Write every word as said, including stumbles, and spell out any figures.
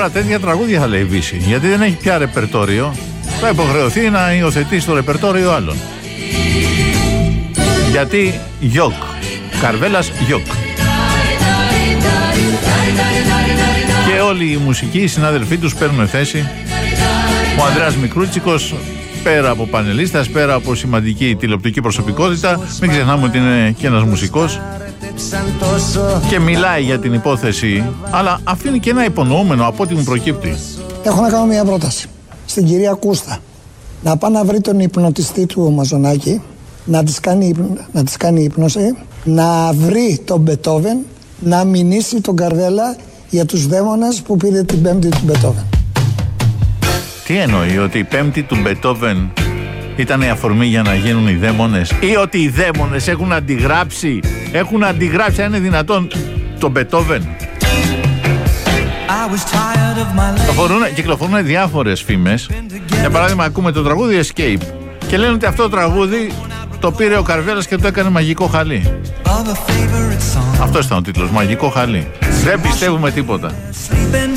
άλλα τέτοια τραγούδια θα λέει Βύση. Γιατί δεν έχει πια ρεπερτόριο. Θα υποχρεωθεί να υιοθετήσει το ρεπερτόριο άλλων. Γιατί γιοκ. Καρβέλας γιοκ. Και όλοι οι μουσικοί, οι συνάδελφοί τους παίρνουν θέση. Ο Ανδρέας Μικρούτσικος, πέρα από πανελίστας, πέρα από σημαντική τηλεοπτική προσωπικότητα, μην ξεχνάμε ότι είναι και ένας μουσικός και μιλάει για την υπόθεση, αλλά αφήνει και ένα υπονοούμενο από ό,τι μου προκύπτει. Έχω να κάνω μια πρόταση στην κυρία Κούστα. Να πάει να βρει τον υπνοτιστή του ο Μαζονάκη, να της κάνει, να της κάνει ύπνωση, να βρει τον Μπετόβεν, να μηνύσει τον Καρβέλα για τους δαίμονες που πήρε την πέμπτη του Μπετόβεν. Τι εννοεί, ότι η πέμπτη του Μπετόβεν ήταν η αφορμή για να γίνουν οι δαίμονες, ή ότι οι δαίμονες έχουν αντιγράψει, έχουν αντιγράψει, αν είναι δυνατόν, τον Μπετόβεν? Κυκλοφορούν, κυκλοφορούν διάφορες φήμες. Για παράδειγμα, ακούμε το τραγούδι Escape και λένε ότι αυτό το τραγούδι το πήρε ο Καρβέλας και το έκανε μαγικό χαλί. Αυτός ήταν ο τίτλος, μαγικό χαλί. Δεν πιστεύουμε τίποτα.